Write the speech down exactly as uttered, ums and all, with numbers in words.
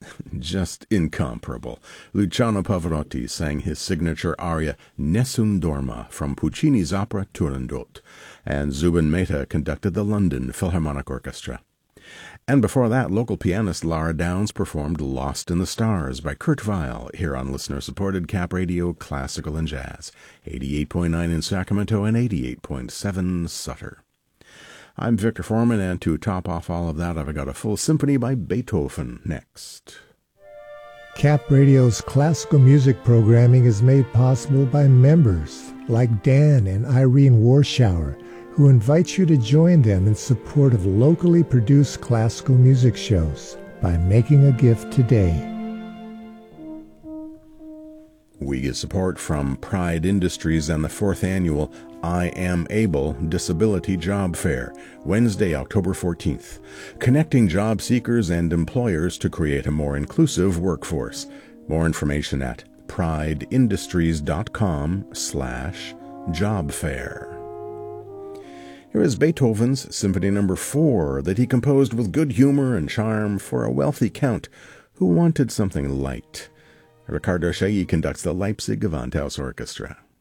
just incomparable. Luciano Pavarotti sang his signature aria Nessun Dorma from Puccini's opera Turandot, and Zubin Mehta conducted the London Philharmonic Orchestra. And before that, local pianist Lara Downs performed Lost in the Stars by Kurt Weill here on listener-supported Cap Radio Classical and Jazz, eighty-eight point nine in Sacramento and eighty-eight point seven Sutter. I'm Victor Foreman, and to top off all of that, I've got a full symphony by Beethoven next. Cap Radio's classical music programming is made possible by members like Dan and Irene Warschauer, who invite you to join them in support of locally produced classical music shows by making a gift today. We get support from Pride Industries and the fourth annual I Am Able Disability Job Fair, Wednesday, October fourteenth, connecting job seekers and employers to create a more inclusive workforce. More information at prideindustries.com slash job fair. Here is Beethoven's Symphony Number four that he composed with good humor and charm for a wealthy count who wanted something light. Ricardo Chailly conducts the Leipzig Gewandhaus Orchestra.